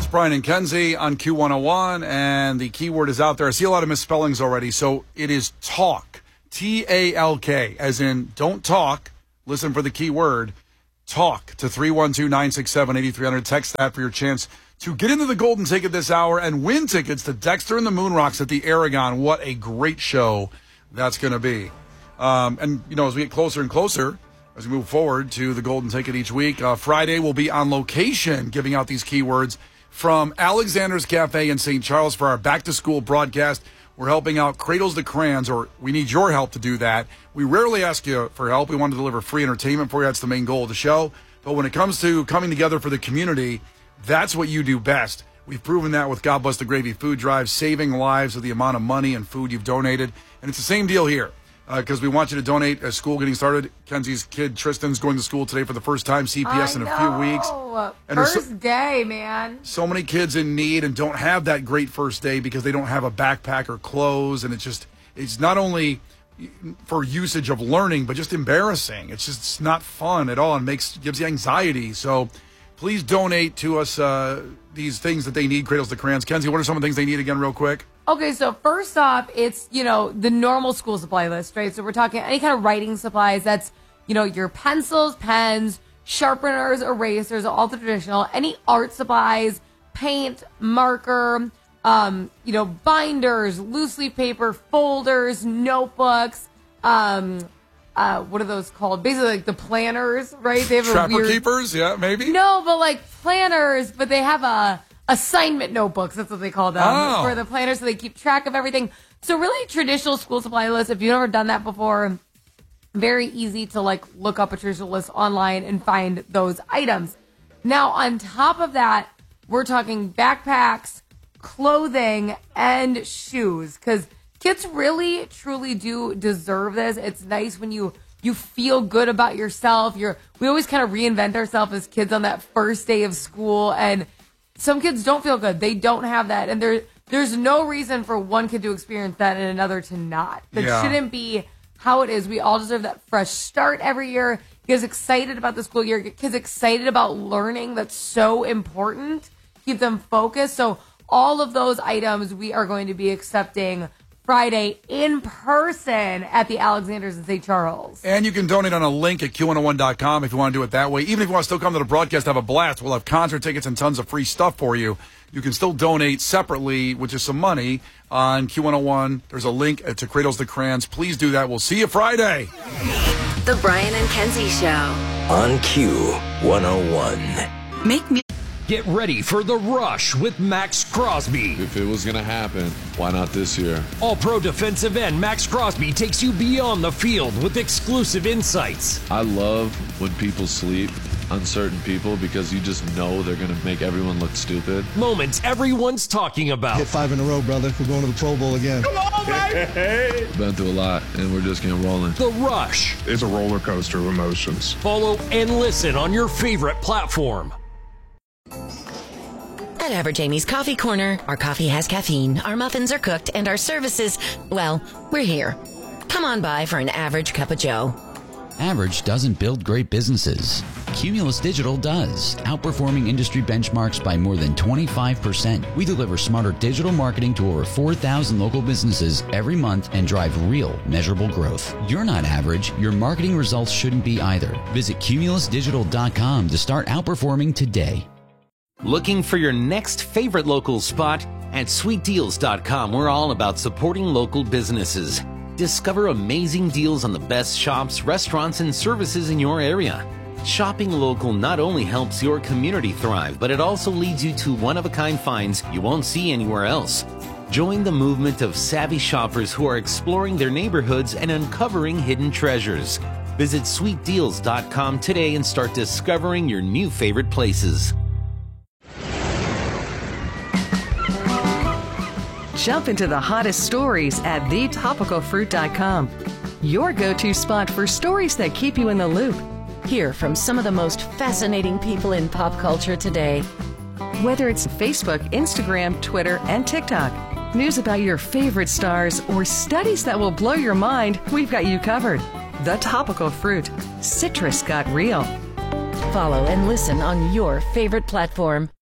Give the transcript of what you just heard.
Brian and Kenzie on Q101, and the keyword is out there. I see a lot of misspellings already, so it is talk. T-A-L-K, as in don't talk. Listen for the keyword. Talk to 312-967-8300. Text that for your chance to get into the golden ticket this hour and win tickets to Dexter and the Moonrocks at the Aragon. What a great show that's going to be. And, you know, as we get closer and closer, as we move forward to the golden ticket each week, Friday we'll be on location giving out these keywords from Alexander's Cafe in St. Charles for our back-to-school broadcast. We're helping out Cradles to Crayons, or we need your help to do that. We rarely ask you for help. We want to deliver free entertainment for you. That's the main goal of the show. But when it comes to coming together for the community, that's what you do best. We've proven that with God Bless the Gravy Food Drive, saving lives with the amount of money and food you've donated. And it's the same deal here. Because we want you to donate as school getting started. Kenzie's kid, Tristan's, going to school today for the first time, CPS in a few weeks. And first day, man. So many kids in need and don't have that great first day because they don't have a backpack or clothes. And it's not only for usage of learning, but just embarrassing. It's not fun at all and gives you anxiety. So please donate to us these things that they need, Cradles to Crayons. Kenzie, what are some of the things they need again real quick? Okay, so first off, it's, the normal school supply list, right? So we're talking any kind of writing supplies. That's, your pencils, pens, sharpeners, erasers, all the traditional. Any art supplies, paint, marker, binders, loose leaf paper, folders, notebooks. What are those called? Basically, like the planners, right? They have Trapper keepers, yeah, maybe? No, but like planners, but they have assignment notebooks, that's what they call them, for the planners, so they keep track of everything. So really traditional school supply list, if you've never done that before, very easy to look up a traditional list online and find those items. Now, on top of that, we're talking backpacks, clothing, and shoes, because kids really, truly do deserve this. It's nice when you feel good about yourself. We always kind of reinvent ourselves as kids on that first day of school, and some kids don't feel good. They don't have that. And there's no reason for one kid to experience that and another to not. That shouldn't be how it is. We all deserve that fresh start every year. Kids excited about the school year. Kids excited about learning. That's so important. Keep them focused. So all of those items we are going to be accepting Friday in person at the Alexanders in St. Charles. And you can donate on a link at Q101.com if you want to do it that way. Even if you want to still come to the broadcast, have a blast. We'll have concert tickets and tons of free stuff for you. You can still donate separately, which is some money, on Q101. There's a link to Cradles to Crayons. Please do that. We'll see you Friday. The Brian and Kenzie Show. On Q101. Make me. Get ready for The Rush with Max Crosby. If it was going to happen, why not this year? All-pro defensive end Max Crosby takes you beyond the field with exclusive insights. I love when people sleep on certain people because you just know they're going to make everyone look stupid. Moments everyone's talking about. Hit 5 in a row, brother. We're going to the Pro Bowl again. Come on, baby! Been through a lot, and we're just getting rolling. The Rush. It's a roller coaster of emotions. Follow and listen on your favorite platform. At Average Amy's Coffee Corner, our coffee has caffeine, our muffins are cooked, and our services, well, we're here. Come on by for an average cup of joe. Average doesn't build great businesses. Cumulus Digital does, outperforming industry benchmarks by more than 25%. We deliver smarter digital marketing to over 4,000 local businesses every month and drive real, measurable growth. You're not average. Your marketing results shouldn't be either. Visit cumulusdigital.com to start outperforming today. Looking for your next favorite local spot? At sweetdeals.com, we're all about supporting local businesses. Discover amazing deals on the best shops, restaurants, and services in your area. Shopping local not only helps your community thrive, but it also leads you to one-of-a-kind finds you won't see anywhere else. Join the movement of savvy shoppers who are exploring their neighborhoods and uncovering hidden treasures. Visit sweetdeals.com today and start discovering your new favorite places. Jump into the hottest stories at thetopicalfruit.com. Your go-to spot for stories that keep you in the loop. Hear from some of the most fascinating people in pop culture today. Whether it's Facebook, Instagram, Twitter, and TikTok, news about your favorite stars, or studies that will blow your mind, we've got you covered. The Topical Fruit. Citrus got real. Follow and listen on your favorite platform.